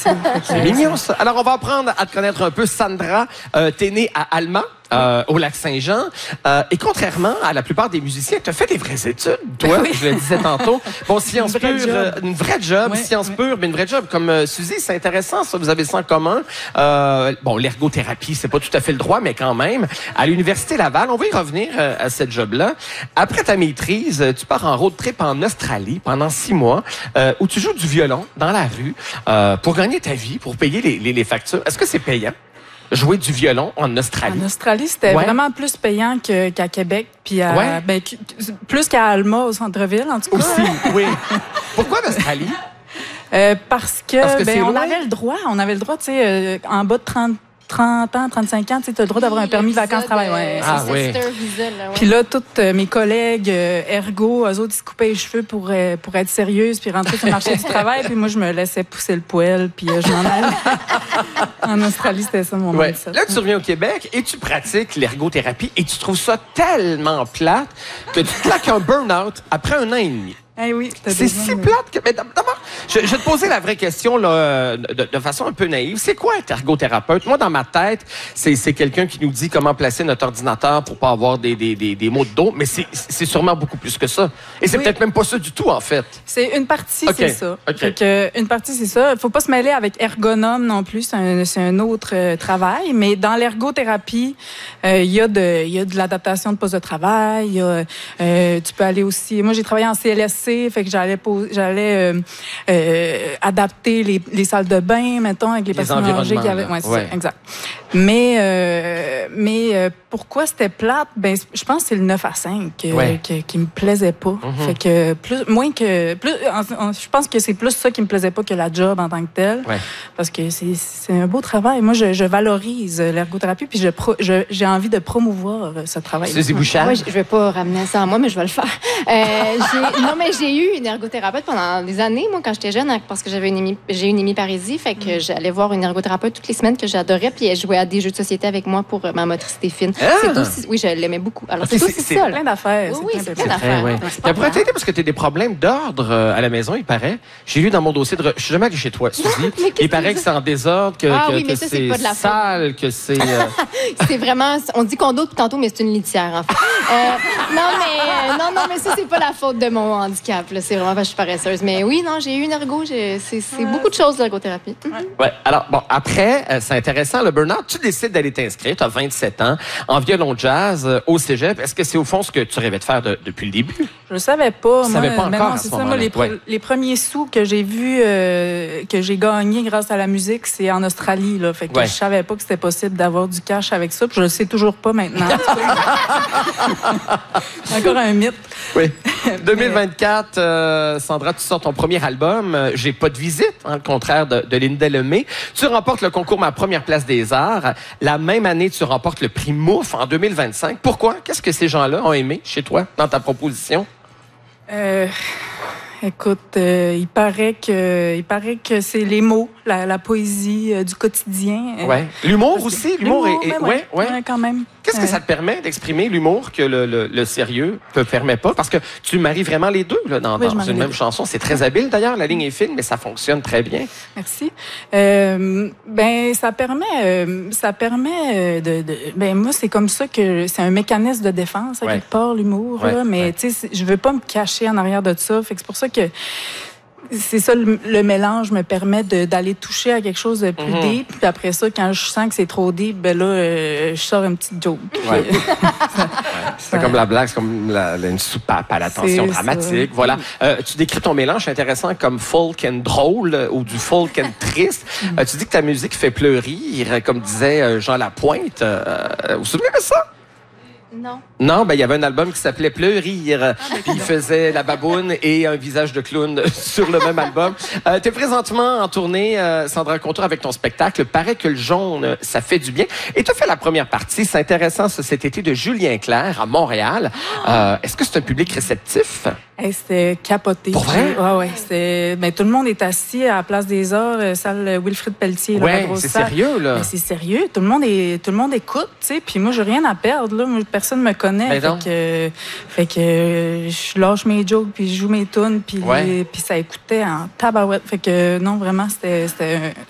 ça. C'est mignon, ça. Alors, on va apprendre à te connaître un peu. Sandra, t'es née à Alma. Au Lac-Saint-Jean. Et contrairement à la plupart des musiciens, tu as fait des vraies études, toi, je le disais tantôt. Bon, sciences pures, une vraie job, sciences pures, mais une vraie job. Comme Suzy, c'est intéressant, ça, vous avez ça en commun. Bon, l'ergothérapie, c'est pas tout à fait le droit, mais quand même. À l'Université Laval, on va y revenir à cette job-là. Après ta maîtrise, tu pars en road trip en Australie pendant 6 mois, où tu joues du violon dans la rue pour gagner ta vie, pour payer les factures. Est-ce que c'est payant? Jouer du violon en Australie. En Australie, c'était vraiment plus payant qu'à Québec, puis plus qu'à Alma, au centre-ville, en tout cas. Aussi, oui. Pourquoi l'Australie? Parce que on avait le droit, tu sais, en bas de 30 ans, 35 ans, tu as le droit d'avoir un permis de vacances-travail. Puis là, toutes mes collègues ergo, eux autres, ils se coupaient les cheveux pour être sérieuses puis rentrer sur le marché du travail. Puis moi, je me laissais pousser le poil puis je m'en allais. En Australie, c'était ça mon mindset. Là, tu reviens au Québec et tu pratiques l'ergothérapie et tu trouves ça tellement plate que tu te claques un burn-out après 1 an et demi. Oui, c'est si plate que... Mais d'abord, je vais te poser la vraie question là, de façon un peu naïve. C'est quoi être ergothérapeute? Moi, dans ma tête, c'est quelqu'un qui nous dit comment placer notre ordinateur pour pas avoir des maux de dos, mais c'est sûrement beaucoup plus que ça. Et c'est peut-être même pas ça du tout, en fait. C'est une partie, c'est ça. Une partie, c'est ça. Il faut pas se mêler avec ergonome non plus. C'est un autre travail. Mais dans l'ergothérapie, il y a de l'adaptation de poste de travail. Tu peux aller aussi... Moi, j'ai travaillé en CLSC. Fait que j'allais adapter les salles de bain, mettons, avec les personnes âgées qui avaient... c'est ça, exact. Mais pourquoi c'était plate? Ben, je pense que c'est le 9 à 5 qui me plaisait pas. Fait que je pense que c'est plus ça qui me plaisait pas que la job en tant que telle. Parce que c'est un beau travail. Moi, je valorise l'ergothérapie puis j'ai envie de promouvoir ce travail. Suzy Bouchard? Je vais pas ramener ça à moi, mais je vais le faire. J'ai eu une ergothérapeute pendant des années, moi, quand j'étais jeune, parce que j'ai une hémiparisie. Fait que j'allais voir une ergothérapeute toutes les semaines que j'adorais, puis elle jouait à des jeux de société avec moi pour ma motricité fine. Oui, je l'aimais beaucoup. Alors, c'est plein d'affaires. Oui, c'est plein d'affaires. Ça pourrait t'aider parce que tu as des problèmes d'ordre à la maison, il paraît. J'ai lu dans mon dossier je suis jamais allé chez toi, Suzy. Il paraît que c'est en désordre, que c'est sale, que c'est... C'est vraiment... On dit condo depuis tantôt, mais c'est une litière, en fait. Non, mais ça, c'est pas la faute de mon handicap. C'est vraiment parce que je suis paresseuse. Mais oui, non, j'ai eu une ergo. C'est beaucoup de choses, l'ergothérapie. Alors, bon, après, c'est intéressant, le burn-out, tu décides d'aller t'inscrire, tu as 27 ans, en violon jazz au cégep. Est-ce que c'est au fond ce que tu rêvais de faire depuis le début? Je ne savais pas. Je ne savais pas encore à ce moment-là. Les premiers sous que j'ai vus, que j'ai gagnés grâce à la musique, c'est en Australie. Là. Fait que je savais pas que c'était possible d'avoir du cash avec ça. Puis je le sais toujours pas maintenant. C'est encore un mythe. Oui. 2024, Sandra, tu sors ton premier album, J'ai pas de visite, le contraire de Linda Lemay. Tu remportes le concours Ma première place des arts. La même année, tu remportes le prix Mouf en 2025. Pourquoi? Qu'est-ce que ces gens-là ont aimé chez toi, dans ta proposition? Écoute, il paraît que c'est les mots, la poésie du quotidien. L'humour aussi? L'humour quand même. Qu'est-ce que ça te permet d'exprimer, l'humour, que le sérieux ne te permet pas? Parce que tu maries vraiment les deux là, dans une même chanson. C'est très habile, d'ailleurs. La ligne est fine, mais ça fonctionne très bien. Merci. Ça permet moi, c'est comme ça que c'est un mécanisme de défense, à quelque part, l'humour. Mais tu sais, je veux pas me cacher en arrière de ça. Fait que c'est pour ça que c'est ça, le mélange me permet d'aller toucher à quelque chose de plus deep. Puis après ça, quand je sens que c'est trop deep, je sors une petite joke. C'est comme la blague, c'est comme une soupape à l'attention dramatique. Voilà. Tu décris ton mélange intéressant comme folk and drôle ou du folk and triste. Tu dis que ta musique fait pleurir, comme disait Jean Lapointe. Vous vous souvenez de ça? Non, il y avait un album qui s'appelait Pleurir. Puis il faisait la baboune et un visage de clown sur le même album. Tu es présentement en tournée, Sandra Contour, avec ton spectacle Paraît que le jaune, ça fait du bien. Et tu as fait la première partie, c'est intéressant, cet été, de Julien Clerc à Montréal. Est-ce que c'est un public réceptif? C'était capoté. Pour vrai? Tout le monde est assis à la Place des Arts, salle Wilfrid Pelletier. C'est sérieux, là. C'est sérieux. Tout le monde écoute, tu sais. Puis moi, j'ai rien à perdre, là. Moi, personne me connaît. Fait que je lâche mes jokes, puis je joue mes tunes, puis ça écoutait en tabarouette. Fait que non, vraiment, c'était